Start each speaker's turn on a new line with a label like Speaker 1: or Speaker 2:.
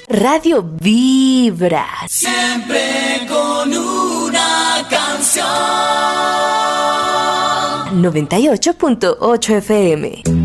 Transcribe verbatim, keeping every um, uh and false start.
Speaker 1: Radio Vibra.
Speaker 2: Siempre con una canción.
Speaker 1: noventa y ocho punto ocho F M.